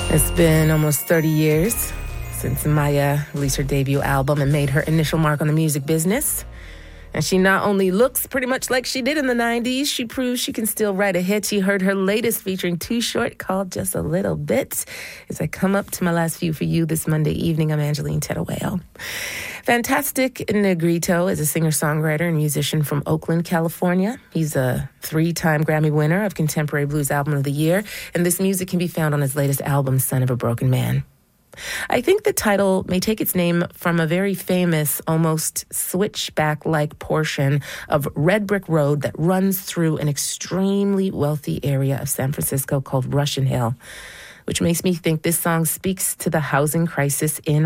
It's been almost 30 years since Maya released her debut album and made her initial mark on the music business. And she not only looks pretty much like she did in the 90s, she proves she can still write a hit. You heard her latest featuring Too Short, called Just a Little Bit. As I come up to my last few for you this Monday evening, I'm Angeline Tettaweo. Fantastic Negrito is a singer-songwriter and musician from Oakland, California. He's a 3-time Grammy winner of Contemporary Blues Album of the Year, and this music can be found on his latest album, Son of a Broken Man. I think the title may take its name from a very famous, almost switchback-like portion of red brick road that runs through an extremely wealthy area of San Francisco called Russian Hill, which makes me think this song speaks to the housing crisis in